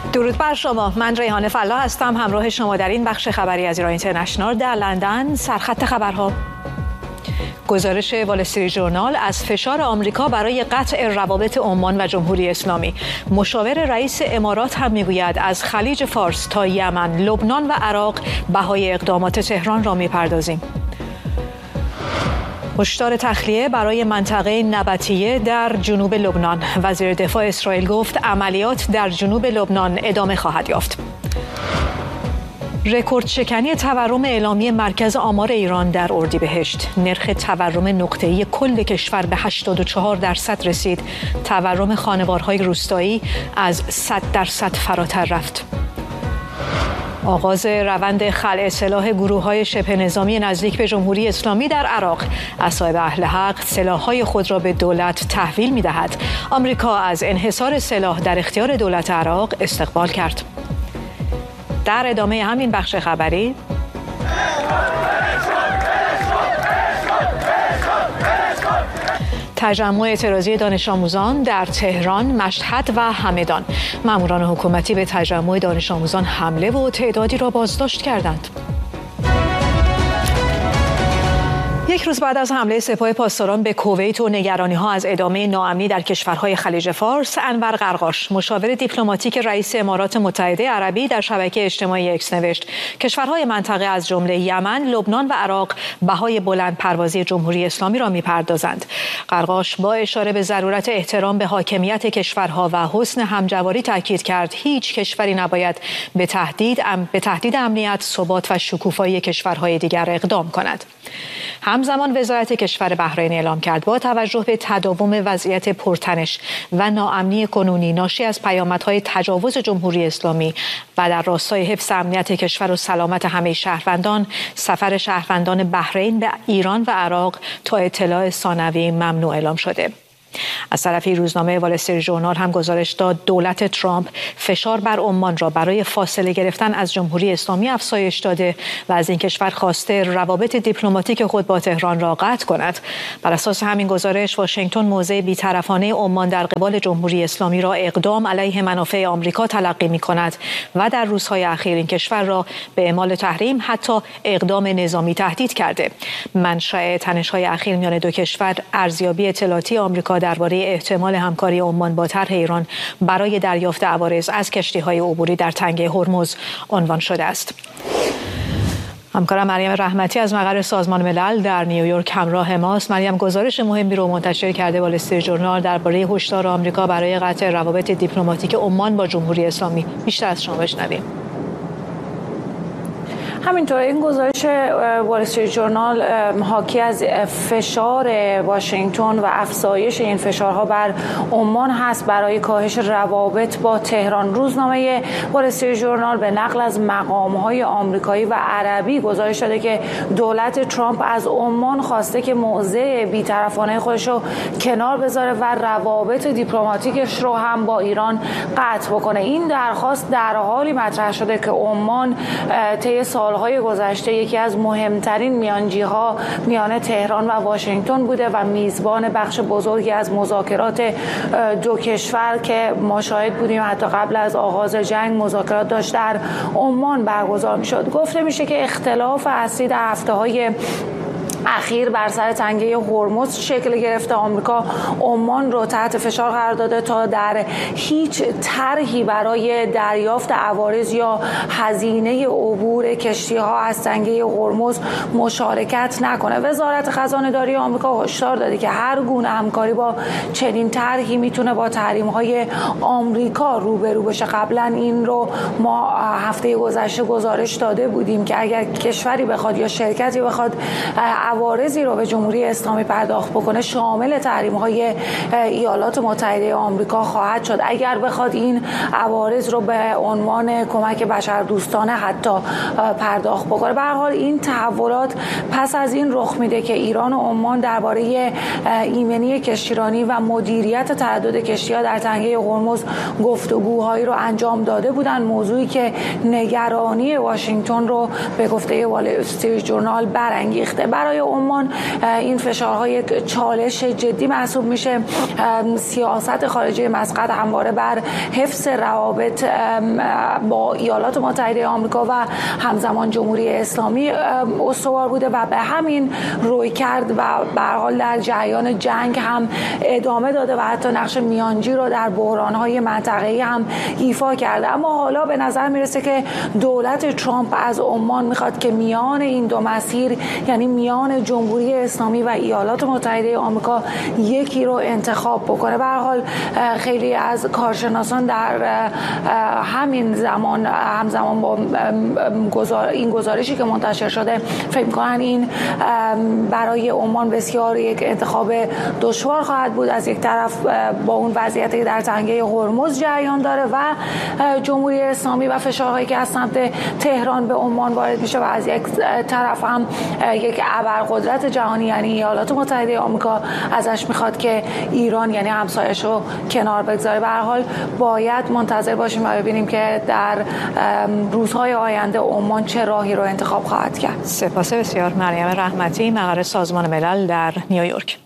درود بر شما. من ریحانه فلاح هستم، همراه شما در این بخش خبری از ایران اینترنشنال. در لندن سرخط خبرها: گزارش وال استریت ژورنال از فشار آمریکا برای قطع روابط عمان و جمهوری اسلامی. مشاور رئیس امارات هم میگوید از خلیج فارس تا یمن، لبنان و عراق بهای اقدامات تهران را میپردازیم. هشدار تخلیه برای منطقه نبطیه در جنوب لبنان. وزیر دفاع اسرائیل گفت عملیات در جنوب لبنان ادامه خواهد یافت. رکورد شکنی تورم اعلامی مرکز آمار ایران در اردیبهشت. نرخ تورم نقطه‌ای کل کشور به 84% رسید. تورم خانوارهای روستایی از 100% فراتر رفت. آغاز روند خلع سلاح گروه‌های شبه نظامی نزدیک به جمهوری اسلامی در عراق. اصحاب اهل حق سلاح‌های خود را به دولت تحویل می‌دهد. آمریکا از انحصار سلاح در اختیار دولت عراق استقبال کرد. در ادامه همین بخش خبری، تجمع اعتراضی دانش آموزان در تهران، مشهد و همدان. ماموران حکومتی به تجمع دانش آموزان حمله و تعدادی را بازداشت کردند. یک روز بعد از حمله سپاه پاسداران به کویت و نگرانی‌ها از ادامه ناامنی در کشورهای خلیج فارس، انور قرقاش، مشاور دیپلماتیک رئیس امارات متحده عربی، در شبکه اجتماعی اکس نوشت کشورهای منطقه از جمله یمن، لبنان و عراق بهای بلند پروازی جمهوری اسلامی را می‌پردازند. قرقاش با اشاره به ضرورت احترام به حاکمیت کشورها و حسن همجواری تاکید کرد هیچ کشوری نباید به تهدید امنیت، ثبات و شکوفایی کشورهای دیگر اقدام کند. همزمان وزارت کشور بحرین اعلام کرد با توجه به تداوم وضعیت پرتنش و ناامنی کنونی ناشی از پیامدهای تجاوز جمهوری اسلامی و در راستای حفظ امنیت کشور و سلامت همه شهروندان، سفر شهروندان بحرین به ایران و عراق تا اطلاع ثانوی ممنوع اعلام شده. از طرفی روزنامه وال استریت ژورنال هم گزارش داد دولت ترامپ فشار بر عمان را برای فاصله گرفتن از جمهوری اسلامی افزایش داده و از این کشور خواسته روابط دیپلماتیک خود با تهران را قطع کند. بر اساس همین گزارش، واشنگتن موضع بی‌طرفانه عمان در قبال جمهوری اسلامی را اقدام علیه منافع آمریکا تلقی می‌کند و در روزهای اخیر این کشور را به اعمال تحریم، حتی اقدام نظامی تهدید کرده. منشأ تنش‌های اخیر میان دو کشور ارزیابی اطلاعاتی آمریکا درباره احتمال همکاری عمان با طرح ایران برای دریافت عوارض از کشتی‌های عبوری در تنگه هرمز عنوان شده است. همکارم مریم رحمتی از مقر سازمان ملل در نیویورک همراه ماست. مریم، گزارش مهمی رو منتشر کرده وال استریت ژورنال درباره هشدار آمریکا برای قطع روابط دیپلماتیک عمان با جمهوری اسلامی. بیشتر از شما بشنویم. همینطور این گزارش وال استریت ژورنال حاکی از فشار واشنگتن و افزایش این فشارها بر عمان هست برای کاهش روابط با تهران. روزنامه وال استریت ژورنال به نقل از مقام‌های آمریکایی و عربی گزارش داده که دولت ترامپ از عمان خواسته که موضع بی‌طرفانه خودش رو کنار بذاره و روابط دیپلماتیکش رو هم با ایران قطع بکنه. این درخواست در حالی مطرح شده که عمان طی سالهای گذشته یکی از مهمترین میانجی‌ها میان تهران و واشنگتن بوده و میزبان بخش بزرگی از مذاکرات دو کشور که ما شاهد بودیم حتی قبل از آغاز جنگ مذاکرات داشت در عمان برگزار می‌شد. گفته میشه که اختلاف اصلی در هفته‌های اخیر بر سر تنگه هرمز شکل گرفته. آمریکا عمان رو تحت فشار قرار داده تا در هیچ طرحی برای دریافت عوارض یا هزینه عبور کشتی‌ها از تنگه هرمز مشارکت نکنه. وزارت خزانه‌داری آمریکا هشدار داده که هر گونه همکاری با چنین طرحی میتونه با تحریم‌های آمریکا روبرو بشه. قبلا این رو ما هفته گذشته گزارش داده بودیم که اگر کشوری بخواد یا شرکتی بخواد عوارضی رو به جمهوری اسلامی پرداخت بکنه، شامل تحریم‌های ایالات متحده آمریکا خواهد شد اگر بخواد این عوارض رو به عنوان کمک بشردوستانه حتی پرداخت بکنه. به هر حال این تحولات پس از این رخ میده که ایران و عمان درباره ایمنی کشتیرانی و مدیریت تردد کشتی‌ها در تنگه هرمز گفتگوهایی رو انجام داده بودند، موضوعی که نگرانی واشنگتن رو به گفته وال استریت ژورنال برانگیخته. برای برای عمان این فشارها یک چالش جدی محسوب میشه. سیاست خارجی مسقط همواره بر حفظ روابط با ایالات متحده آمریکا و همزمان جمهوری اسلامی استوار بوده و به همین روی کرد و به هر حال در جریان جنگ هم ادامه داده و حتی نقش میانجی رو در بحران‌های منطقه‌ای هم ایفا کرده. اما حالا به نظر میرسه که دولت ترامپ از عمان میخواد که میان این دو مسیر، یعنی میان جمهوری اسلامی و ایالات متحده آمریکا، یکی رو انتخاب بکنه. به هر حال خیلی از کارشناسان در همین زمان همزمان با این گزارشی که منتشر شده فکر می‌کنن این برای عمان بسیار یک انتخاب دشوار خواهد بود. از یک طرف با اون وضعیتی در تنگه هرمز جریان داره و جمهوری اسلامی و فشارهایی که از سمت تهران به عمان وارد میشه و از یک طرف هم یک ابرقدرت جهانی یعنی ایالات متحده آمریکا ازش میخواد که ایران یعنی همسایه‌اش رو کنار بگذاره. به هر حال باید منتظر باشیم و ببینیم که در روزهای آینده عمان چه راهی رو انتخاب خواهد کرد. سپاس بسیار مریم رحمتی، مقر سازمان ملل در نیویورک.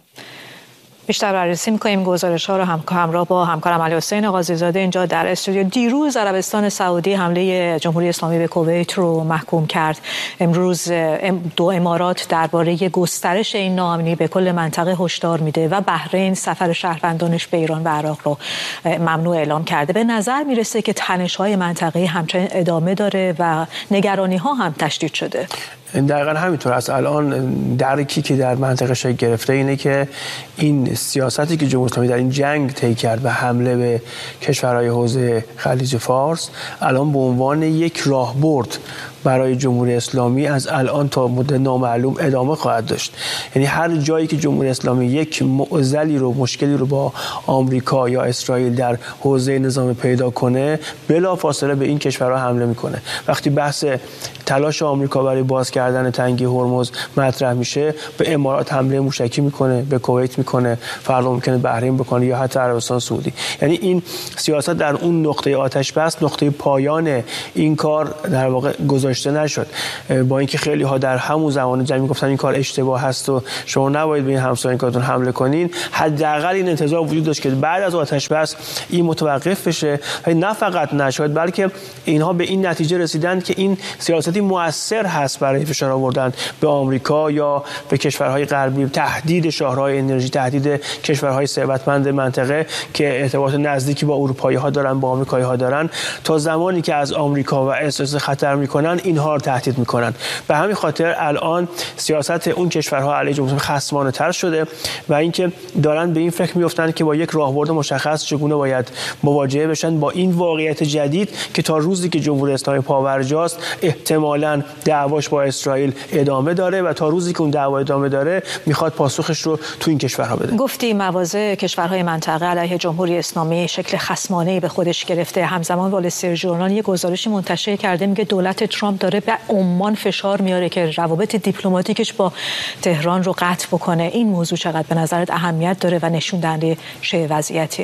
بیشتر بررسی می‌کنیم گزارش‌ها رو همراه با همکارم علیحسین قاضی‌زاده اینجا در استودیو. دیروز عربستان سعودی حمله جمهوری اسلامی به کویت رو محکوم کرد. امروز دو امارات درباره گسترش این ناامنی به کل منطقه هشدار میده و بحرین سفر شهروندانش به ایران و عراق رو ممنوع اعلام کرده. به نظر میرسه که تنش‌های منطقه‌ای همچنین ادامه داره و نگرانی‌ها هم تشدید شده. دقیقاً همینطور است. الان درکی که در منطقه شکل گرفته اینه که این سیاستی که جمهوری اسلامی در این جنگ طی کرد و حمله به کشورهای حوزه خلیج فارس الان به عنوان یک راهبرد برای جمهوری اسلامی از الان تا مدت نامعلوم ادامه خواهد داشت. یعنی هر جایی که جمهوری اسلامی یک معضلی رو، مشکلی رو با آمریکا یا اسرائیل در حوزه نظام پیدا کنه، بلافاصله به این کشورها حمله میکنه. وقتی بحث تلاش آمریکا برای باز کردن تنگی هرمز مطرح میشه، به امارات حمله موشکی میکنه، به کویت میکنه، فردا ممکنه بحرین بکنه یا حتی عربستان سعودی. یعنی این سیاست در اون نقطه آتش بس، نقطه پایان این کار در واقع گذاشته نشد. با اینکه خیلی ها در همون زمان جنگ میگفتن این کار اشتباه هست و شما نباید به این همسایگانتون حمله کنین، حداقل این انتظار وجود داشت که بعد از آتش بس این متوقف بشه. و نه فقط نشد، بلکه اینها به این نتیجه رسیدن که این سیاستی مؤثر هست برای فشار آوردن به آمریکا یا به کشورهای غربی، تهدید شاهراه انرژی، تهدید کشورهای ثروتمند منطقه که ارتباط نزدیکی با اروپایی‌ها دارن، با آمریکایی‌ها دارن. تا زمانی که از آمریکا و احساس خطر میکنن، اینها رو تهدید میکنن. به همین خاطر الان سیاست اون کشورها علیه جمهوری اسلامی خصمانه‌تر شده و اینکه دارن به این فکر میافتن که با یک راهبرد مشخص چگونه باید مواجه بشن با این واقعیت جدید که تا روزی که جمهوری اسلامی پابرجاست احتمالاً دعواش با اسرائیل ادامه داره و تا روزی که اون دعوا ادامه داره میخواد پاسخش رو تو این کشورها بده. گفتی مواضع کشورهای منطقه علیه جمهوری اسلامی شکل خصمانه‌ای به خودش گرفته. همزمان وال استریت ژورنال یه گزارشی منتشر کرده میگه دولت ترامپ داره به عمان فشار میاره که روابط دیپلماتیکش با تهران رو قطع بکنه. این موضوع چقدر به نظرت اهمیت داره و نشون دهنده چه وضعیتیه؟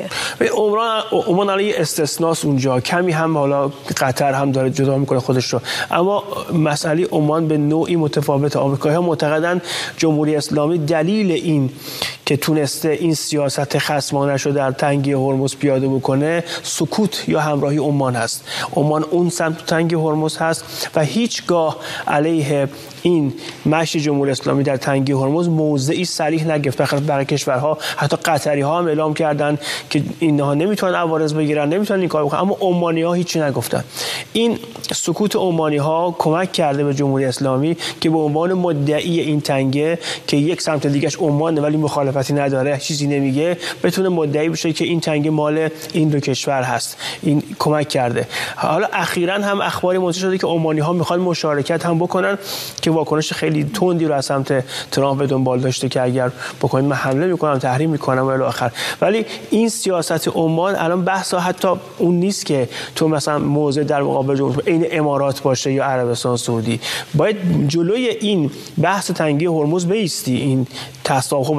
عمان علی استثناست اونجا، کمی هم حالا قطر هم داره جدا میکنه خودش رو، اما مسئله عمان به نوعی متفاوته. آمریکایی‌ها معتقدن جمهوری اسلامی دلیل این که تونسته این سیاست خصمانه رو در تنگی هرمز پیاده بکنه سکوت یا همراهی عمان هست. عمان اون سمت تنگی هرمز هست و هیچگاه علیه این مشی جمهوری اسلامی در تنگی هرمز موضعی صریح نگرفت. برای کشورها، حتی قطری‌ها هم اعلام کردن که اینها نمیتونن عوارض بگیرن، نمیتونن این کارو بکنن، اما عمانی‌ها هیچی نگفتن. این سکوت عمانی‌ها کمک کرده به جمهوری اسلامی که به عنوان مدعی این تنگه که یک سمت دیگه‌اش عمانه ولی مخالفتی نداره، چیزی نمیگه، بتونه مدعی بشه که این تنگه مال این دو کشور هست. این کمک کرده. حالا اخیراً هم اخباری منتشر شده که عمانی‌ها میخوان مشارکت هم بکنن که واکنش خیلی تندی رو از سمت ترامپ به دنبال داشته که اگر بکنید من حمله میکنم، تحریم میکنم و الی آخر. ولی این سیاست عمان الان بحث حتی اون نیست که تو مثلا موضع در مقابل جمهوری این امارات باشه یا عربستان سعودی. باید جلوی این بحث تنگی هرمز بایستی، این تصاحب تنگی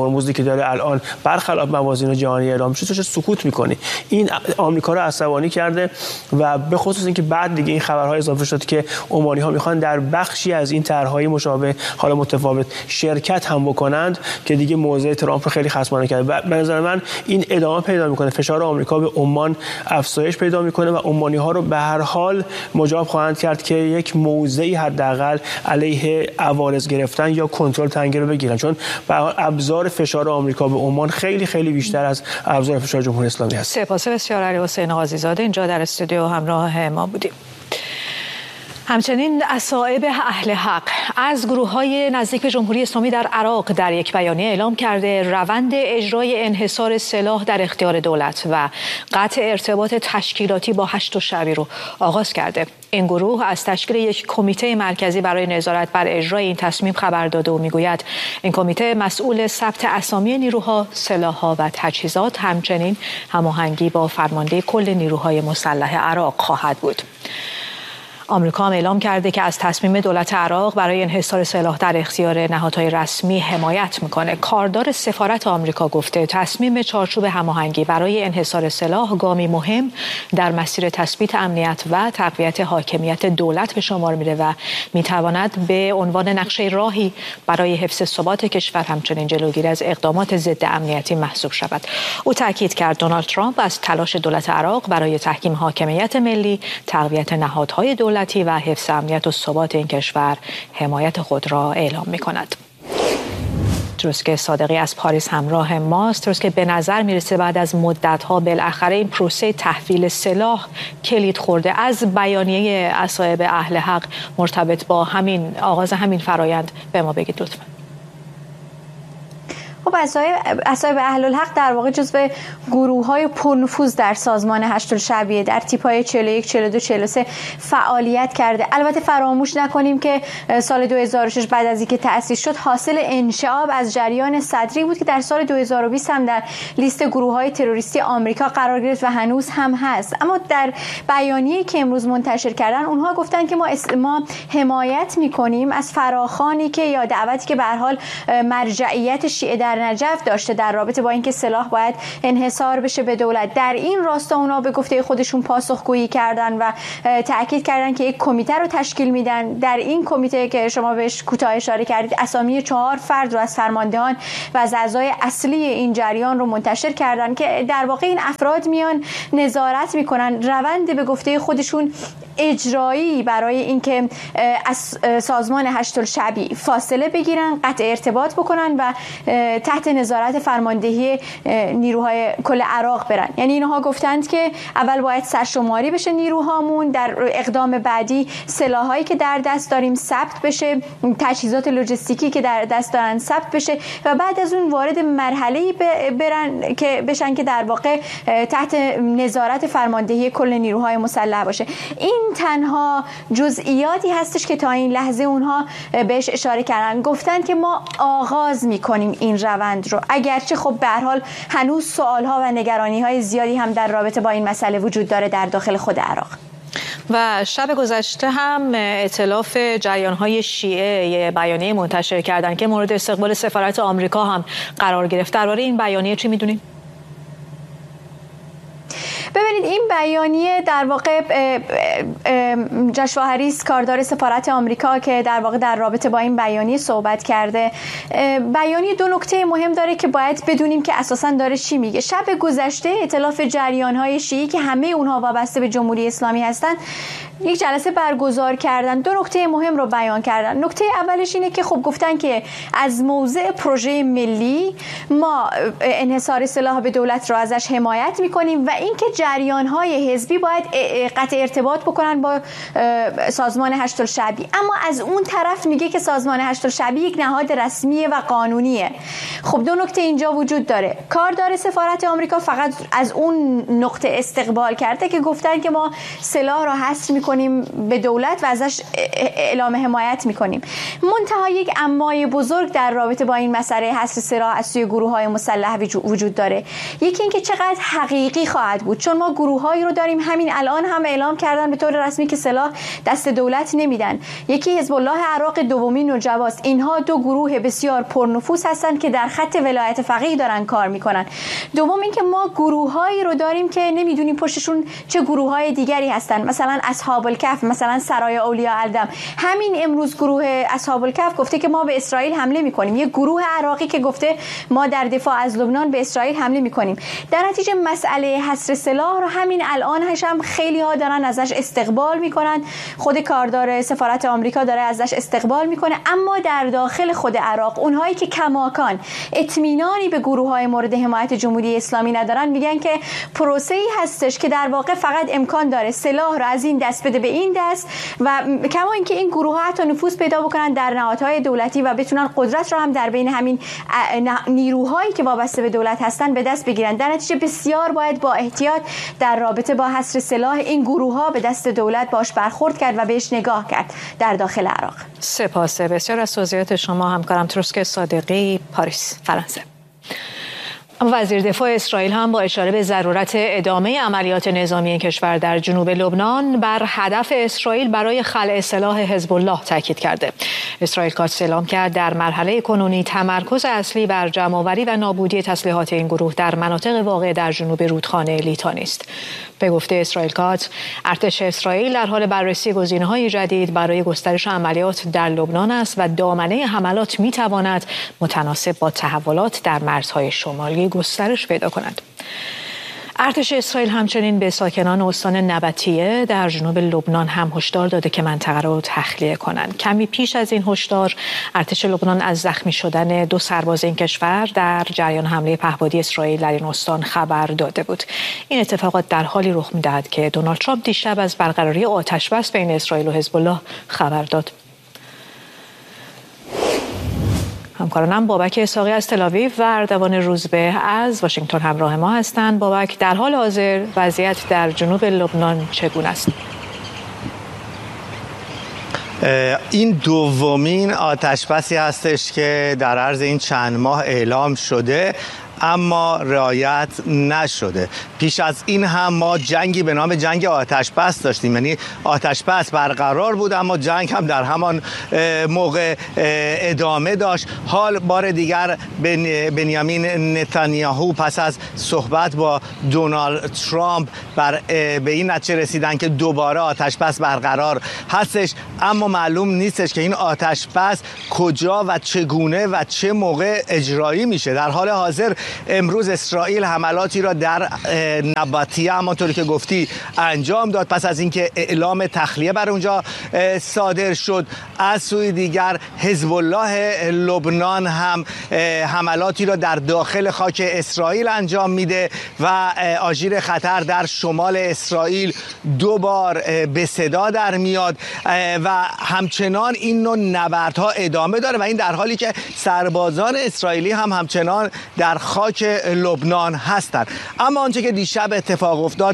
هرمزی که داره الان برخلاف موازین جهانی اعلام میشه توش سکوت میکنی. این آمریکا رو عصبانی کرده و به خصوص اینکه بعد دیگه این خبرهای اضافه شد که عمانی‌ها میخوان در بخشی از این طرح‌های مشابه حالا متفاوت شرکت هم بکنند که دیگه موضع ترامپ رو خیلی خصمانه کرده. به نظر من این ادامه پیدا میکنه، فشار آمریکا به عمان افزایش پیدا میکنه و عمانی‌ها رو به هر حال مجاب خواهند کرد که یک موضعی حداقل علیه عوارض گرفتن یا کنترل تنگه رو بگیرن، چون ابزار فشار آمریکا به عمان خیلی خیلی بیشتر از ابزار فشار جمهوری اسلامی هست. سپاس بسیار علی حسین قاضی‌زاده اینجا در استودیو همراه ما بودیم. همچنین اصائب اهل حق از گروه‌های نزدیک به جمهوری اسلامی در عراق در یک بیانیه اعلام کرده روند اجرای انحصار سلاح در اختیار دولت و قطع ارتباط تشکیلاتی با هشت شعبی رو آغاز کرده. این گروه از تشکیل یک کمیته مرکزی برای نظارت بر اجرای این تصمیم خبر داده و میگوید این کمیته مسئول ثبت اسامی نیروها، سلاح‌ها و تجهیزات، همچنین هماهنگی با فرمانده کل نیروهای مسلح عراق خواهد بود. آمریکا هم اعلام کرده که از تصمیم دولت عراق برای انحصار سلاح در اختیار نهادهای رسمی حمایت میکنه. کاردار سفارت آمریکا گفته تصمیم چارچوب هماهنگی برای انحصار سلاح گامی مهم در مسیر تثبیت امنیت و تقویت حاکمیت دولت به شمار میره و میتواند به عنوان نقشه راهی برای حفظ ثبات کشور همچنین جلوگیری از اقدامات ضد امنیتی محسوب شود. او تاکید کرد دونالد ترامپ از تلاش دولت عراق برای تحکیم حاکمیت ملی، تقویت نهادهای دولتی و حفظ امنیت و ثبات این کشور حمایت خود را اعلام می‌کند. درست که صادقی از پاریس همراه ماست. درست که به نظر میرسه بعد از مدت‌ها بالاخره این پروسه تحویل سلاح کلید خورده. از بیانیه اصائب اهل حق مرتبط با همین آغاز همین فرایند به ما بگید لطفاً. خب اصائب اهل الحق در واقع جزو گروه‌های پرنفوذ در سازمان هشت الشعبیه، در تیپ‌های 41 42 43 فعالیت کرده. البته فراموش نکنیم که سال 2006 بعد از اینکه تأسیس شد حاصل انشعاب از جریان صدری بود که در سال 2020 هم در لیست گروه‌های تروریستی آمریکا قرار گرفت و هنوز هم هست. اما در بیانیه‌ای که امروز منتشر کردن اونها گفتن که ما حمایت می‌کنیم از فراخوانی که یا دعوتی که به هر حال مرجعیت شیعه در نجف داشته در رابطه با اینکه سلاح باید انحصار بشه به دولت. در این راستا اونا به گفته خودشون پاسخگویی کردن و تاکید کردن که یک کمیته رو تشکیل میدن. در این کمیته که شما بهش کوتاه اشاره کردید اسامی 4 فرد رو از فرماندهان و از اعضای اصلی این جریان رو منتشر کردن که در واقع این افراد میان نظارت میکنن روند به گفته خودشون اجرایی برای اینکه از سازمان هشت الشعبی فاصله بگیرن، قطع ارتباط بکنن و تحت نظارت فرماندهی نیروهای کل عراق برن. یعنی اینها گفتند که اول باید سرشماری بشه نیروهامون، در اقدام بعدی سلاحایی که در دست داریم ثبت بشه، تجهیزات لوجستیکی که در دست دارن ثبت بشه و بعد از اون وارد مرحله‌ای برن که بشن که در واقع تحت نظارت فرماندهی کل نیروهای مسلح باشه. این تنها جزئیاتی هستش که تا این لحظه اونها بهش اشاره کردن. گفتن که ما آغاز میکنیم این روند رو، اگرچه خب به هر حال هنوز سوالها و نگرانی‌های زیادی هم در رابطه با این مسئله وجود داره در داخل خود عراق. و شب گذشته هم ائتلاف جریان‌های شیعه یه بیانیه منتشر کردن که مورد استقبال سفارت آمریکا هم قرار گرفت. درباره این بیانیه چی می‌دونید؟ ببینید این بیانیه در واقع جاشوا هریس کاردار سفارت آمریکا که در واقع در رابطه با این بیانیه صحبت کرده، بیانیه 2 نکته مهم داره که باید بدونیم که اساساً داره چی میگه. شب گذشته ائتلاف جریان‌های شیعی که همه اونها وابسته به جمهوری اسلامی هستن یک جلسه برگزار کردن، 2 نکته مهم رو بیان کردن. نکته اولش اینه که خب گفتن که از موضع پروژه ملی ما انحصار سلاح به دولت رو ازش حمایت میکنیم و اینکه جریان‌های حزبی باید قطع ارتباط بکنن با سازمان هشت الشعبی. اما از اون طرف میگه که سازمان هشت الشعبی یک نهاد رسمیه و قانونیه. خب 2 نکته اینجا وجود داره. کاردار سفارت آمریکا فقط از اون نقطه استقبال کرده که گفتن که ما سلاح رو حصر میکنیم میکنیم به دولت و ازش اعلام حمایت میکنیم. منتها یک امای بزرگ در رابطه با این مسئله حصر سلاح از سوی گروه‌های مسلح وجود داره. یکی اینکه چقدر حقیقی خواهد بود، چون ما گروه‌هایی رو داریم همین الان هم اعلام کردن به طور رسمی که سلاح دست دولت نمیدن. یکی حزب الله عراق دومین نجواست. اینها دو گروه بسیار پرنفوذ هستند که در خط ولایت فقیه دارن کار میکنن. دوم اینکه ما گروه‌هایی رو داریم که نمیدونیم پشتشون چه گروه‌های دیگری هستن، مثلا اصحاب الکهف، مثلا سرای اولیاء الدم. همین امروز گروه اصحاب الکهف گفته که ما به اسرائیل حمله میکنیم. یک گروه عراقی که گفته ما در دفاع از لبنان به اسرائیل حمله میکنیم. در نتیجه مسئله حصر سلاح رو همین الان هم خیلی ها دارن ازش استقبال میکنن. خود کاردار سفارت آمریکا داره ازش استقبال میکنه، اما در داخل خود عراق اونهایی که کماکان اطمینانی به گروه‌های مورد حمایت جمهوری اسلامی ندارن میگن که پروسه‌ای هستش که در واقع فقط امکان داره سلاح رو از این دست بده به این دست و کما اینکه این گروه‌ها حتی نفوذ پیدا بکنن در نهادهای دولتی و بتونن قدرت رو هم در بین همین نیروهایی که وابسته به دولت هستن به دست بگیرن. در نتیجه بسیار باید با احتیاط در رابطه با حصر سلاح این گروه‌ها به دست دولت باش برخورد کرد و بهش نگاه کرد در داخل عراق. سپاس بسیار از توضیحات شما همکارم تروسک صادقی، پاریس، فرانسه. وزیر دفاع اسرائیل هم با اشاره به ضرورت ادامه عملیات نظامی کشور در جنوب لبنان بر هدف اسرائیل برای خلع سلاح حزب الله تاکید کرده. اسرائیل قدس اعلام کرد در مرحله کنونی تمرکز اصلی بر جمع‌آوری و نابودی تسلیحات این گروه در مناطق واقع در جنوب رودخانه لیتانی است. به گفته اسرائیل قدس، ارتش اسرائیل در حال بررسی گزینه‌های جدید برای گسترش عملیات در لبنان است و دامنه حملات می‌تواند متناسب با تحولات در مرزهای شمالی گسترش پیدا کند. ارتش اسرائیل همچنین به ساکنان استان نبطیه در جنوب لبنان هم هشدار داده که منطقه را تخلیه کنند. کمی پیش از این هشدار، ارتش لبنان از زخمی شدن 2 سرباز این کشور در جریان حمله پهپادی اسرائیل در این استان خبر داده بود. این اتفاقات در حالی رخ می‌دهد که دونالد ترامپ دیشب از برقراری آتش‌بس بین اسرائیل و حزب الله خبر داد. همکارانم بابک اسحاقی از تل‌آویو و اردوان روزبه از واشنگتن همراه ما هستند. بابک، در حال حاضر وضعیت در جنوب لبنان چگونه است؟ این دومین آتش‌بسی هستش که در عرض این چند ماه اعلام شده اما رعایت نشده. پیش از این هم ما جنگی به نام جنگ آتش‌بس داشتیم، یعنی آتش‌بس برقرار بود اما جنگ هم در همان موقع ادامه داشت. حال بار دیگر بنیامین نتانیاهو پس از صحبت با دونالد ترامپ به این نتیجه رسیدن که دوباره آتش‌بس برقرار هستش، اما معلوم نیستش که این آتش‌بس کجا و چگونه و چه موقع اجرایی میشه. در حال حاضر امروز اسرائیل حملاتی را در نبطیه همانطوری که گفتی انجام داد پس از اینکه اعلام تخلیه بر اونجا صادر شد. از سوی دیگر حزب الله لبنان هم حملاتی را در داخل خاک اسرائیل انجام میده و آژیر خطر در شمال اسرائیل 2 بار به صدا در میاد و همچنان این نوع نبردها ادامه داره و این در حالی که سربازان اسرائیلی هم همچنان در خاک لبنان هستند. اما آنچه که دیشب اتفاق افتاد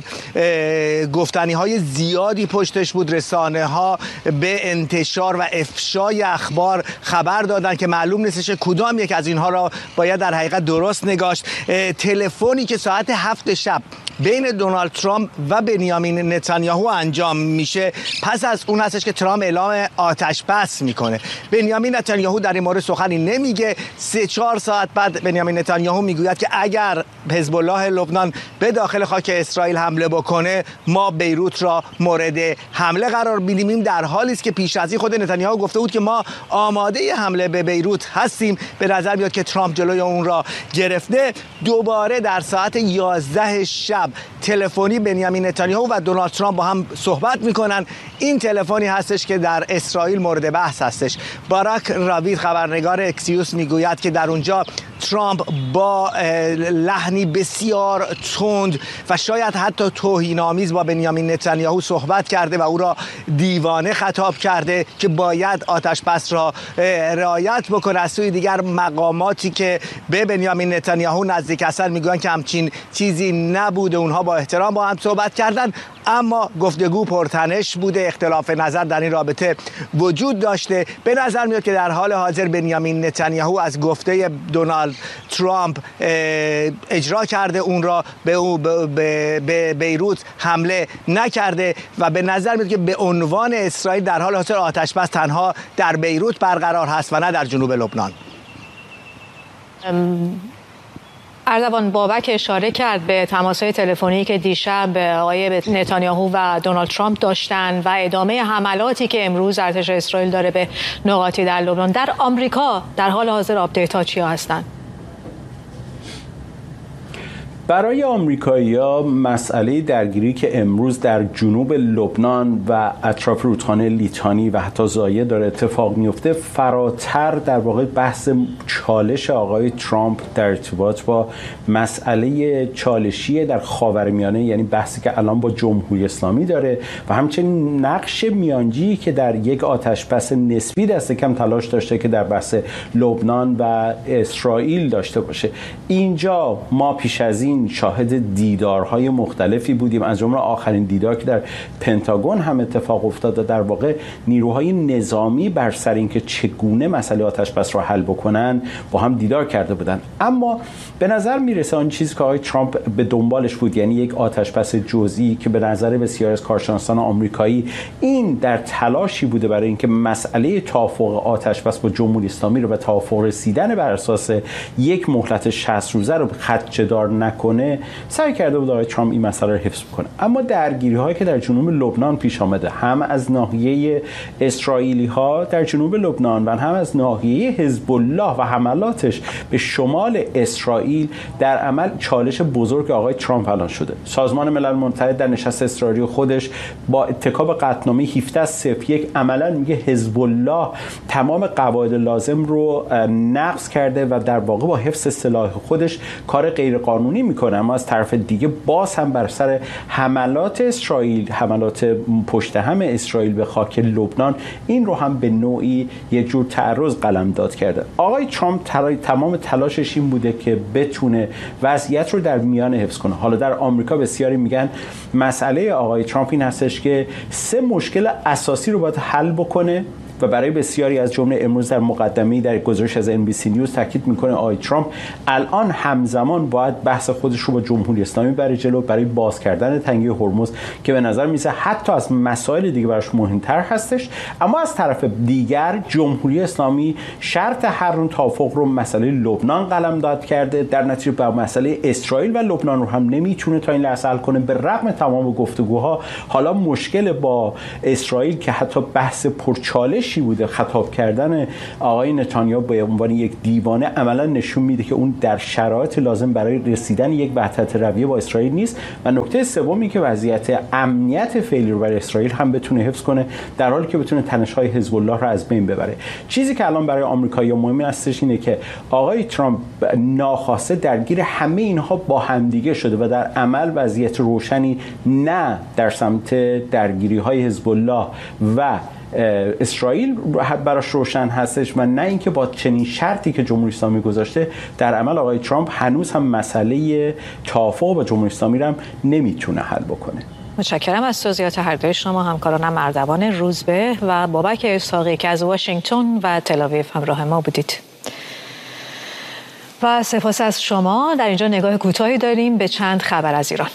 گفتنی های زیادی پشتش بود. رسانه ها به انتشار و افشای اخبار خبر دادن که معلوم نیستش کدام یک از اینها را باید در حقیقت درست نگاشت. تلفنی که ساعت 7 شب بین دونالد ترامپ و بنیامین نتانیاهو انجام میشه پس از اون هستش که ترامپ اعلام آتش بس میکنه. بنیامین نتانیاهو در این مورد سخنی نمیگه. 3-4 ساعت بعد بنیامین نتانیاهو میگوید که اگر حزب الله لبنان به داخل خاک اسرائیل حمله بکنه ما بیروت را مورد حمله قرار میدیم. در حالی است که پیش از این خود نتانیاهو گفته بود که ما آماده حمله به بیروت هستیم. به نظر میاد که ترامپ جلوی اون را گرفته. دوباره در ساعت 11 شب تلفنی بنیامین نتانیاهو و دونالد ترامپ با هم صحبت میکنن. این تلفنی هستش که در اسرائیل مورد بحث هستش. باراک راوید خبرنگار اکسیوس میگوید که در اونجا ترامپ با لحنی بسیار تند و شاید حتی توهین‌آمیز با بنیامین نتانیاهو صحبت کرده و او را دیوانه خطاب کرده که باید آتش بس را رعایت بکنه. از سوی دیگر مقاماتی که به بنیامین نتانیاهو نزدیک هستند میگویند که همچین چیزی نبوده، اونها با احترام با هم صحبت کردن، اما گفتگو پرتنش بوده، اختلاف نظر در این رابطه وجود داشته. به نظر میاد که در حال حاضر بنیامین نتانیاهو از گفته دونالد ترامپ اجرا کرده، اون را به بیروت حمله نکرده و به نظر میاد که به عنوان اسرائیل در حال حاضر آتش بس تنها در بیروت برقرار هست و نه در جنوب لبنان. اردوان بابک اشاره کرد به تماس‌های تلفنی که دیشب آقای نتانیاهو و دونالد ترامپ داشتن و ادامه حملاتی که امروز ارتش اسرائیل داره به نقاطی در لبنان. در آمریکا در حال حاضر آپدیت‌ها چیا هستند؟ برای آمریکایی‌ها مسئله درگیری که امروز در جنوب لبنان و اطراف رودخانه لیتانی و حتی زایه داره اتفاق میفته فراتر در واقع بحث چالش آقای ترامپ در ارتباط با مسئله چالشی در خاورمیانه، یعنی بحثی که الان با جمهوری اسلامی داره و همچنین نقش میانجی که در یک آتش‌بس نسبی دست کم تلاش داشته که در بحث لبنان و اسرائیل داشته باشه. اینجا ما پیش از این شاهد دیدارهای مختلفی بودیم، از جمله آخرین دیدار که در پنتاگون هم اتفاق افتاد و در واقع نیروهای نظامی بر سر اینکه چگونه مسئله آتش بس را حل بکنن با هم دیدار کرده بودن. اما به نظر میرسه آن چیزی که آقای ترامپ به دنبالش بود، یعنی یک آتش بس جزئی که به نظر بسیاری از کارشناسان آمریکایی این در تلاشی بوده برای اینکه مسئله توافق آتش بس با جمهوری اسلامی رو به توافق رسیدن بر اساس یک مهلت 60 روزه رو خدشه‌دار نکنه، سعی کرده بود آقای ترامپ این مسئله رو حفظ کنه. اما درگیری هایی که در جنوب لبنان پیش آمده، هم از ناحیه اسرائیلی ها در جنوب لبنان و هم از ناحیه حزب الله و حملاتش به شمال اسرائیل، در عمل چالش بزرگ آقای ترامپ الان شده. سازمان ملل متحد در نشست اضطراری خودش با اتکاب قطعنامه 1701 عملا میگه حزب الله تمام قواعد لازم رو نقض کرده و در واقع با حفظ سلاح خودش کار غیرقانونی میکنه. اما از طرف دیگه باز هم بر سر حملات اسرائیل، حملات پشت هم اسرائیل به خاک لبنان، این رو هم به نوعی یک جور تعرض قلمداد کرده. آقای ترامپ تمام تلاشش این بوده که بتونه وضعیت رو در میان حفظ کنه. حالا در آمریکا بسیاری میگن مسئله آقای ترامپ این هستش که 3 مشکل اساسی رو باید حل بکنه و برای بسیاری از جمله امروز در مقدمه‌ای در گزارش از NBC نیوز تاکید میکنه آقای ترامپ الان همزمان باید بحث خودش رو با جمهوری اسلامی بره جلو برای باز کردن تنگه هرمز که به نظر میسه حتی از مسائل دیگه براش مهمتر هستش. اما از طرف دیگر جمهوری اسلامی شرط هر نوع توافق رو مسئله لبنان قلمداد کرده، در نتیجه با مسئله اسرائیل و لبنان رو هم نمیتونه تا این لحظه حل کنه. به رغم تمام گفتگوها حالا مشکل با اسرائیل که حتی بحث پرچالش بوده، خطاب کردن آقای نتانیاهو به عنوان یک دیوانه عملا نشون میده که اون در شرایط لازم برای رسیدن یک وحدت رویه با اسرائیل نیست. و نکته سومی که وضعیت امنیت فعلی رو برای اسرائیل هم بتونه حفظ کنه، در حالی که بتونه تنش‌های حزب الله رو از بین ببره. چیزی که الان برای آمریکایی‌ها مهم هستش اینه که آقای ترامپ ناخواسته درگیر همه اینها با همدیگه شده و در عمل وضعیت روشنی نه در سمت درگیری‌های حزب الله و اسرائیل براش روشن هستش و نه اینکه با چنین شرطی که جمهوری اسلامی گذاشته در عمل آقای ترامپ هنوز هم مسئله توافق با جمهوری اسلامی رو هم نمیتونه حل بکنه. متشکرم از توضیحات هر دوی شما، همکارانم اردوان روزبه و بابک اسحاقی که از واشنگتن و تل‌آویو همراه ما بودید. و سپاس از شما. در اینجا نگاه کوتاهی داریم به چند خبر از ایران.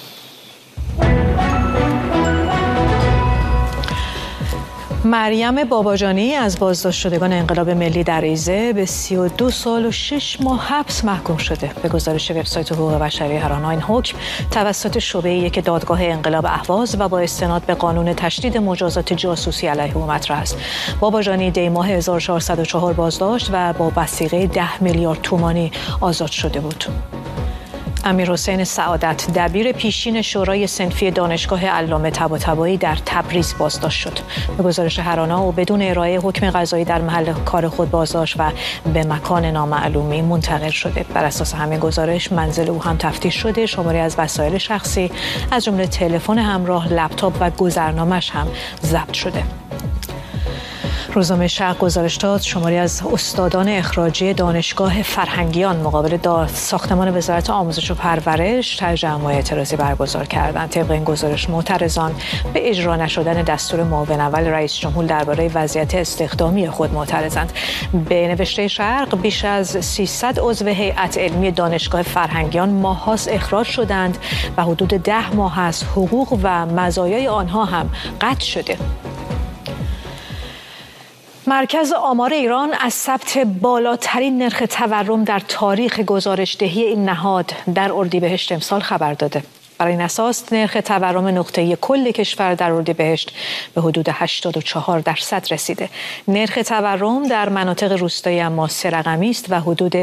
مریم باباجانی از بازداشت شدگان انقلاب ملی در ایزه به 32 سال و 6 ماه حبس محکوم شده. به گزارش وبسایت حقوق بشری هرانا این حکم توسط شعبه که دادگاه انقلاب اهواز و با استناد به قانون تشدید مجازات جاسوسی علیه او مطرح است. باباجانی دی ماه 1404 بازداشت و با وثیقه 10 میلیارد تومانی آزاد شده بود. امیرحسین سعادت دبیر پیشین شورای صنفی دانشگاه علامه طباطبایی در تبریز بازداشت شد. به گزارش هرانا او بدون ارائه حکم قضایی در محل کار خود بازداشت و به مکان نامعلومی منتقل شده. بر اساس همین گزارش منزل او هم تفتیش شده، شماری از وسایل شخصی از جمله تلفن همراه، لپتاپ و گذرنامه‌اش هم ضبط شده. روزنامه شرق گزارش داد شماری از استادان اخراجی دانشگاه فرهنگیان مقابل ساختمان وزارت آموزش و پرورش تجمع اعتراضی برگزار کردند. طبق این گزارش معترضان به اجرا نشدن دستور معاون اول رئیس جمهور درباره وضعیت استخدامی خود معترضند. به نوشته شرق بیش از 300 عضو هیئت علمی دانشگاه فرهنگیان ماه‌هاست اخراج شدند و حدود 10 ماه است حقوق و مزایای آنها هم قطع شده. مرکز آمار ایران از ثبت بالاترین نرخ تورم در تاریخ گزارش‌دهی این نهاد در اردیبهشت امسال خبر داده. برای این اساس نرخ تورم نقطه‌ای کل کشور در اردیبهشت به حدود 84% رسیده. نرخ تورم در مناطق روستایی اما سه رقمی است و حدود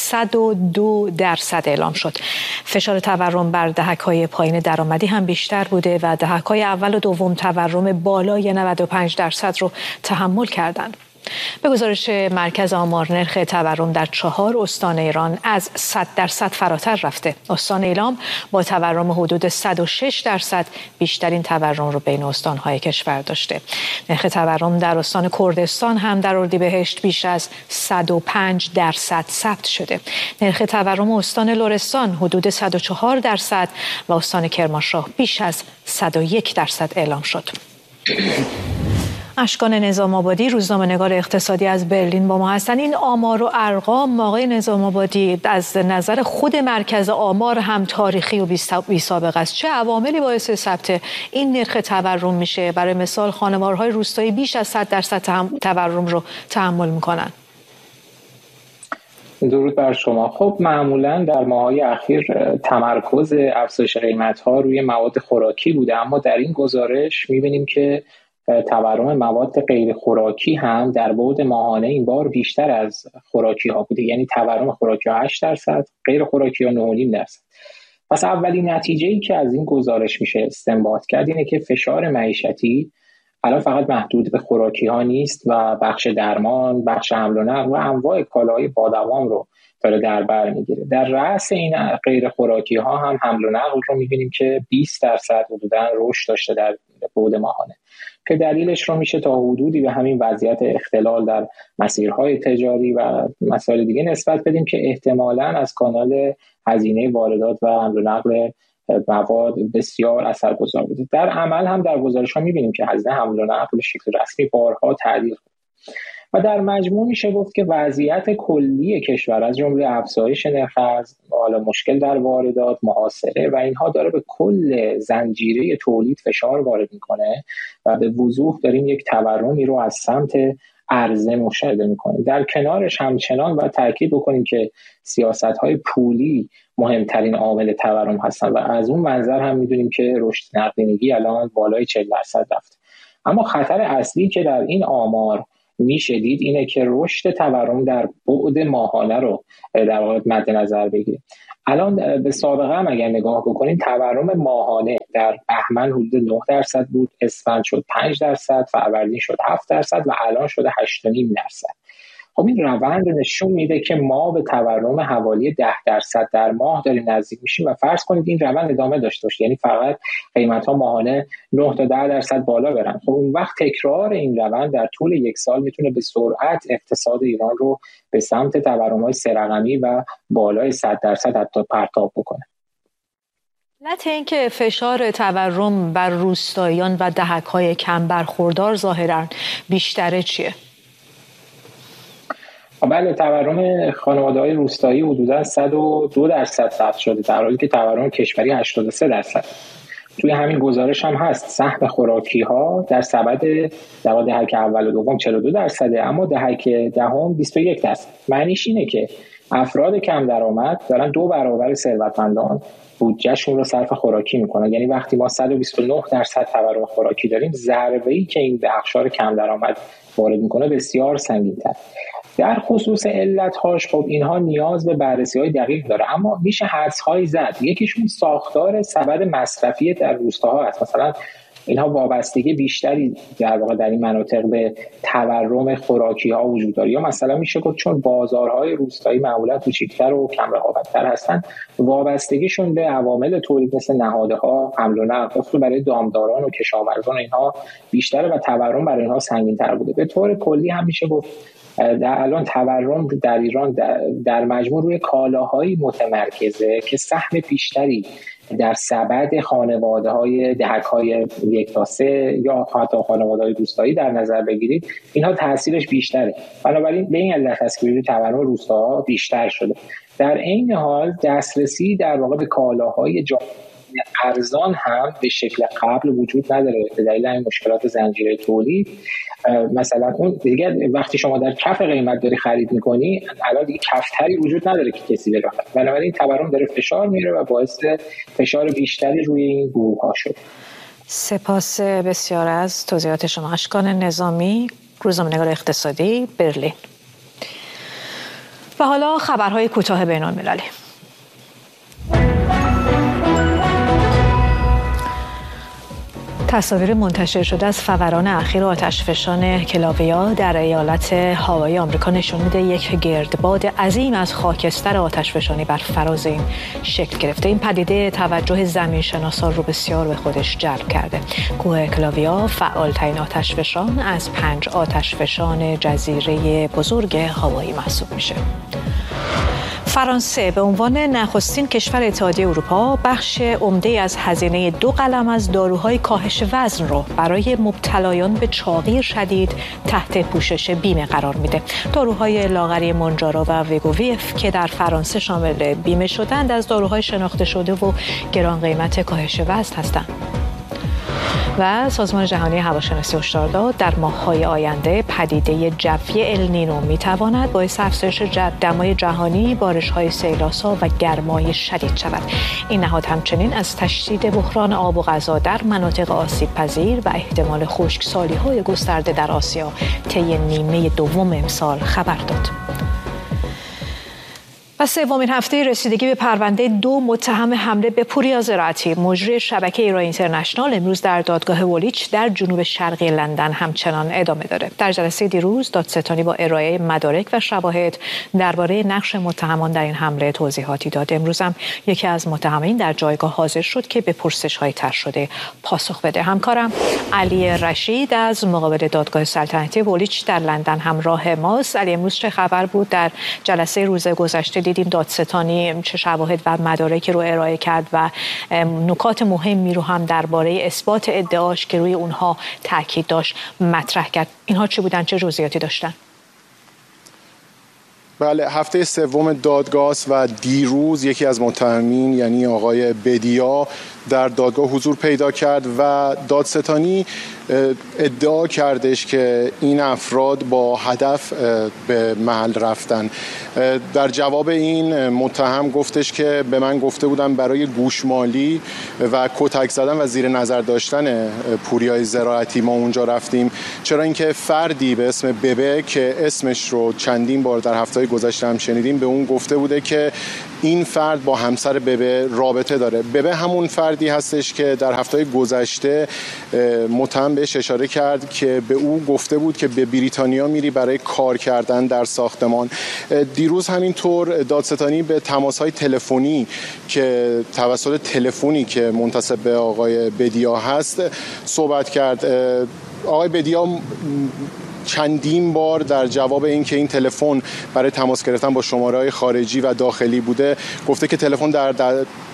102% اعلام شد. فشار تورم بر دهک‌های پایین درآمدی هم بیشتر بوده و دهک‌های اول و دوم تورم بالای 95% رو تحمل کردند. به گزارش مرکز آمار نرخ تورم در 4 استان ایران از 100% فراتر رفته. استان ایلام با تورم حدود 106% بیشترین تورم رو بین استان‌های کشور داشته. نرخ تورم در استان کردستان هم در اردیبهشت بیش از 105% ثبت شده. نرخ تورم استان لرستان حدود 104% و استان کرمانشاه بیش از 101% اعلام شد. اشکان نظام آبادی روزنامه‌نگار اقتصادی از برلین با ما هستند. این آمار و ارقام آقای نظام آبادی از نظر خود مرکز آمار هم تاریخی و بی سابقه است. چه عواملی باعث ثبت این نرخ تورم میشه؟ برای مثال خانوارهای روستایی بیش از 100% تورم رو تحمل میکنن. درود بر شما. خب معمولا در ماه‌های اخیر تمرکز افزایش قیمت‌ها روی مواد خوراکی بوده، اما در این گزارش می‌بینیم که تورم مواد غیر خوراکی هم در بعد ماهانه این بار بیشتر از خوراکی ها بوده. یعنی تورم خوراکی ها 8%، غیر خوراکی ها 9.5%. پس اولین نتیجه‌ای که از این گزارش میشه استنباط کرد اینه که فشار معیشتی الان فقط محدود به خوراکی ها نیست و بخش درمان، بخش حمل و نقل و انواع کالاهای بادوام رو داره در بر میگیره. در رأس این غیر خوراکی ها هم حمل و نقل رو میبینیم که 20% حدوداً رشد داشته در بعد ماهانه، که دلیلش رو میشه تا حدودی به همین وضعیت اختلال در مسیرهای تجاری و مسائل دیگه نسبت بدیم که احتمالاً از کانال هزینه واردات و حمل و نقل مواد بسیار اثرگذار بوده. در عمل هم در گزارش‌ها می‌بینیم که هزینه حمل و نقل به شکل رسمی بارها تعدیل شده و در مجموع میشه گفت که وضعیت کلی کشور از جمله افزایش نرخ ارز، حالا مشکل در واردات، محاصره و اینها داره به کل زنجیره تولید فشار وارد میکنه و به وضوح داریم یک تورمی رو از سمت عرضه مشاهده میکنیم. در کنارش همچنان باید تاکید بکنیم که سیاست‌های پولی مهمترین عامل تورم هستن و از اون منظر هم میدونیم که رشد نقدینگی الان بالای 40% رفت. اما خطر اصلی که در این آمار میشه دید اینه که رشد تورم در بعد ماهانه رو در واقع مد نظر بگیریم. الان به سابقه هم اگر نگاه بکنیم تورم ماهانه در بهمن حدود 9% بود، اسفند شد 5%، فروردین شد 7% و الان شده 8.5%. خب این روند نشون میده که ما به تورم حوالی 10% در ماه داریم نزدیک میشیم و فرض کنید این روند ادامه داشته باشه، یعنی فقط قیمت‌ها ماهانه 9 تا 10% بالا برن. خب اون وقت تکرار این روند در طول یک سال میتونه به سرعت اقتصاد ایران رو به سمت تورم‌های سه رقمی و بالای 100% حتی پرتاب بکنه. علت اینکه فشار تورم بر روستاییان و دهک‌های کم برخوردار ظاهراً بیشتره چیه؟ بله، تورم خانواده‌های روستایی حدوداً 102% ثبت شده در حالی که تورم کشوری 83%. توی همین گزارش هم هست سهم خوراکی‌ها در سبد در دهک اول و دوم 42%، اما دهک دهم 21%. معنیش اینه که افراد کم درآمد دارن 2 برابر ثروتمندان بودجهشون رو صرف خوراکی میکنن. یعنی وقتی ما 129% تورم خوراکی داریم، ضربه‌ای که این به اقشار کم درآمد وارد میکنه بسیار سنگین‌تر. در خصوص علت‌هاش خب اینها نیاز به بررسی‌های دقیق داره، اما میشه حدس‌هایی زد. یکیشون ساختار سبد مصرفی در روستاها است. مثلا اینها وابستگی بیشتری در واقع در این مناطق به تورم خوراکی ها وجود داره، یا مثلا میشه گفت چون بازارهای روستایی معمولا کوچکتر و کم رقابت‌تر هستن، وابستگیشون به عوامل تولید مثل نهادها، حمل و نقل خصوصا برای دامداران و کشاورزان اینها بیشتره و تورم برای اینها سنگین‌تر بوده. به طور کلی هم میشه گفت در الان تورم در ایران در مجموع روی کالاهایی متمرکزه که سهم بیشتری در سبد خانواده‌های دهک‌های 1 تا 3 یا حتی خانواده‌های روستایی در نظر بگیرید، اینها تاثیرش بیشتره. بنابراین به این علت است که تورم روستاها بیشتر شده. در عین حال دسترسی در واقع به کالاهای ارزان هم به شکل قبل وجود نداره به دلیل این مشکلات زنجیره تولید. مثلا اون دیگه وقتی شما در کف قیمت داری خرید میکنی، الان دیگه کفتری وجود نداره که کسی بره. بنابراین تورم داره فشار میاره و باعث فشار بیشتری روی این گروه ها شد. سپاس بسیار از توضیحات شما. اشکان نظامی، روزنامه‌نگار اقتصادی، برلین. و حالا خبرهای کوتاه بین‌المللی. تصاویر منتشر شده از فوران اخیر آتشفشان کلاویا در ایالت هاوایی آمریکا نشون میده یک گردباد عظیم از خاکستر آتشفشانی بر فراز این شکل گرفته. این پدیده توجه زمینشناسان رو بسیار به خودش جلب کرده. کوه کلاویا فعال‌ترین آتشفشان از 5 آتشفشان جزیره بزرگ هاوایی محسوب میشه. فرانسه به عنوان نخستین کشور اتحادیه اروپا بخش عمده از هزینه 2 قلم از داروهای کاهش وزن را برای مبتلایان به چاقی شدید تحت پوشش بیمه قرار میده. داروهای لاغری مونجارو و وگوویف که در فرانسه شامل بیمه شدند از داروهای شناخته شده و گران قیمت کاهش وزن هستند. و سازمان جهانی هواشناسی هشدار داد در ماه‌های آینده پدیده جوی النینو می‌تواند باعث افزایش دمای جهانی، بارش‌های سیلاسا و گرمای شدید شود. این نهاد همچنین از تشدید بحران آب و غذا در مناطق آسیب‌پذیر و احتمال خشکسالی‌های گسترده در آسیا طی نیمه دوم امسال خبر داد. و سومین هفته رسیدگی به پرونده 2 متهم حمله به پوریا زراعتی مجری شبکه ایران اینترنشنال امروز در دادگاه وولیچ در جنوب شرقی لندن همچنان ادامه داره. در جلسه دیروز دادستانی با ارائه مدارک و شواهد درباره نقش متهمان در این حمله توضیحاتی داد. امروز هم یکی از متهمین در جایگاه حاضر شد که به پرسش‌های طرح شده پاسخ بده. همکارم علی رشید از مقابل دادگاه سلطنتی وولیچ در لندن همراه ماست. علی، امروز چه خبر بود؟ در جلسه روز گذشته دیدیم دادستانی چه شواهد و مدارکی رو ارائه کرد و نکات مهمی رو هم درباره اثبات ادعاش که روی اونها تاکید داشت مطرح کرد. اینها چی بودن؟ چه جزئیاتی داشتن؟ بله، هفته سوم دادگاه و دیروز یکی از متهمین یعنی آقای بدیا در دادگاه حضور پیدا کرد و دادستانی ادعا کردش که این افراد با هدف به محل رفتن. در جواب این متهم گفتش که به من گفته بودن برای گوشمالی و کتک زدن و زیر نظر داشتن پوریای زراعتی ما اونجا رفتیم، چرا اینکه فردی به اسم ببه که اسمش رو چندین بار در هفته‌های گذشته هم شنیدیم به اون گفته بوده که این فرد با همسر ببه رابطه داره. ببه همون فردی هستش که در هفته‌های گذشته متهم بهش اشاره کرد که به او گفته بود که به بریتانیا میری برای کار کردن در ساختمان. دیروز همینطور دادستانی به تماس‌های تلفنی که توسط تلفنی که منتسب به آقای بدیا هست صحبت کرد. آقای بدیا چندین بار در جواب اینکه این تلفن برای تماس گرفتن با شماره‌های خارجی و داخلی بوده گفته که تلفن در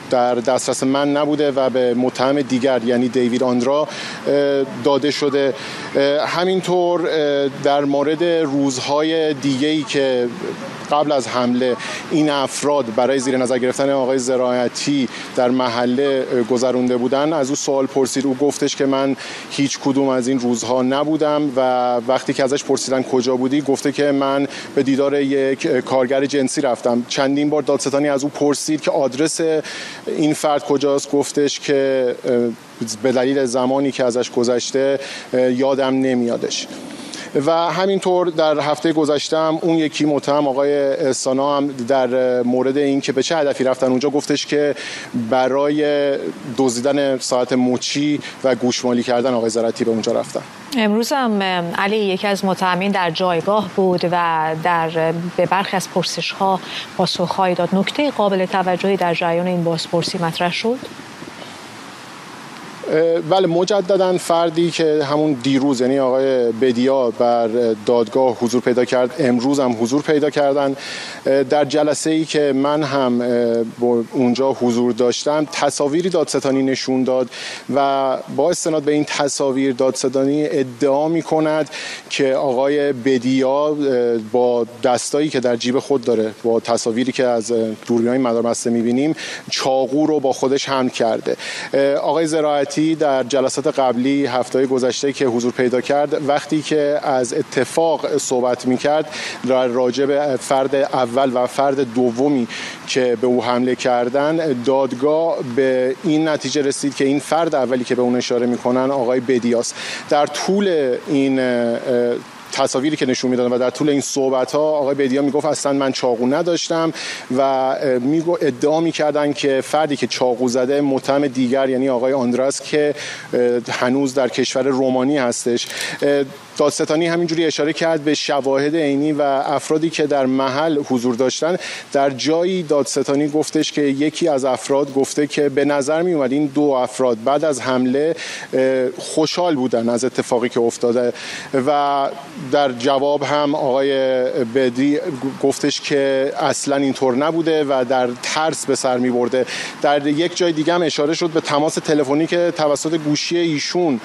در دسترس من نبوده و به متهم دیگر یعنی دیوید آندرا داده شده. همینطور در مورد روزهای دیگه‌ای که قبل از حمله این افراد برای زیر نظر گرفتن آقای زراعتی در محله گذرونده بودن، از او سوال پرسید. او گفتش که من هیچ کدوم از این روزها نبودم و وقتی که ازش پرسیدن کجا بودی گفته که من به دیدار یک کارگر جنسی رفتم. چندین بار دادستانی از او پرسید که آدرس این فرد کجاست، گفتش که به دلیل زمانی که ازش گذشته یادم نمیادش. و همینطور در هفته گذشته هم اون یکی متهم آقای سانا هم در مورد این که به چه هدفی رفتن اونجا گفتش که برای دزدیدن ساعت مچی و گوشمالی کردن آقای زراعتی به اونجا رفتن. امروز هم علی یکی از متهمین در جایگاه بود و به برخی از پرسش‌ها پاسخ‌هایی داد. نکته قابل توجهی در جریان این بازپرسی مطرح شد؟ بله، مجددا فردی که همون دیروز یعنی آقای بدیا بر دادگاه حضور پیدا کرد، امروز هم حضور پیدا کردن. در جلسه‌ای که من هم اونجا حضور داشتم تصاویری دادستانی نشون داد و با استناد به این تصاویر دادستانی ادعا می‌کند که آقای بدیا با دستایی که در جیب خود داره، با تصاویری که از دوربین‌های مداربسته می‌بینیم، چاقو رو با خودش حمل کرده. آقای زراعتی در جلسات قبلی هفته‌های گذشته که حضور پیدا کرد، وقتی که از اتفاق صحبت می‌کرد راجع به فرد اول و فرد دومی که به او حمله کردن، دادگاه به این نتیجه رسید که این فرد اولی که به اون اشاره می‌کنن آقای بدیاست. در طول این تصاویری که نشون میدادن و در طول این صحبت‌ها آقای بدیا میگفت اصلا من چاقو نداشتم و ادعا میکردن که فردی که چاقو زده متهم دیگر یعنی آقای آندراس که هنوز در کشور رومانی هستش. دادستانی همینجوری اشاره کرد به شواهد عینی و افرادی که در محل حضور داشتن. در جایی دادستانی گفتش که یکی از افراد گفته که به نظر می اومد این دو افراد بعد از حمله خوشحال بودن از اتفاقی که افتاده و در جواب هم آقای بدی گفتش که اصلا اینطور نبوده و در ترس به سر می برده. در یک جای دیگه هم اشاره شد به تماس تلفنی که توسط گوشی ایشون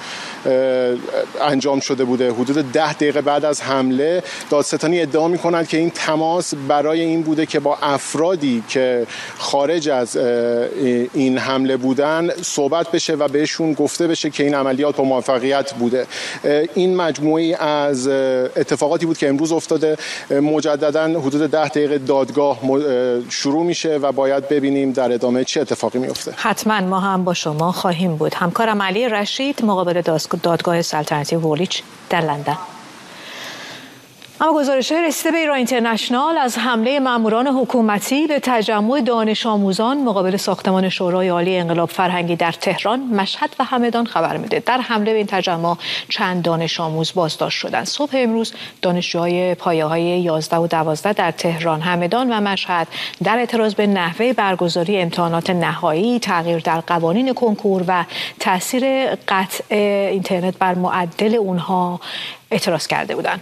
انجام شده بوده حدود 10 دقیقه بعد از حمله. دادستانی ادعا می‌کند که این تماس برای این بوده که با افرادی که خارج از این حمله بودن صحبت بشه و بهشون گفته بشه که این عملیات با موفقیت بوده. این مجموعی از اتفاقاتی بود که امروز افتاده. مجددا حدود 10 دقیقه دادگاه شروع میشه و باید ببینیم در ادامه چه اتفاقی میفته. حتما ما هم با شما خواهیم بود. همکارم علی رشید مقابل دادگاه سلطنتی وولیچ در لندن. اما گزارش‌های رسیده به ایران اینترنشنال از حمله ماموران حکومتی به تجمع دانش آموزان مقابل ساختمان شورای عالی انقلاب فرهنگی در تهران، مشهد و همدان خبر میده. در حمله به این تجمع چند دانش آموز بازداشت شدند. صبح امروز دانشجوهای پایه‌های 11 و 12 در تهران، همدان و مشهد در اعتراض به نحوه برگزاری امتحانات نهایی، تغییر در قوانین کنکور و تاثیر قطع اینترنت بر معدل اونها اعتراض کرده بودند.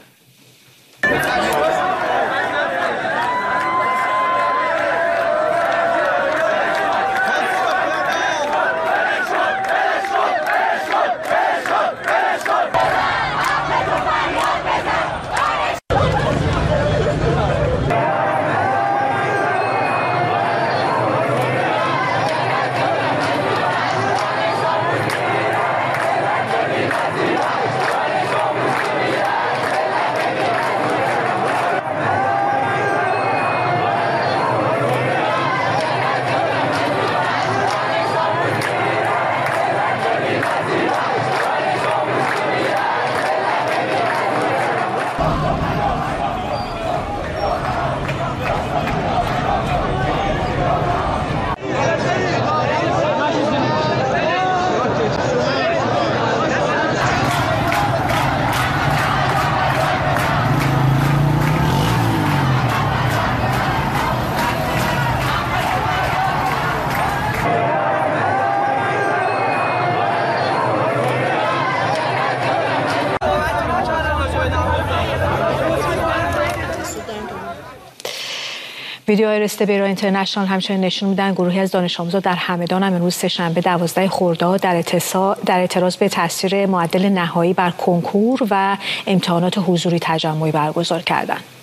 ویدیوهای رسیده به ایران اینترنشنال همچنین نشون میدن گروهی از دانش آموزان در همدان هم امروز سه‌شنبه 12 خرداد در اعتراض به تاثیر معدل نهایی بر کنکور و امتحانات حضوری تجمعی برگزار کردند.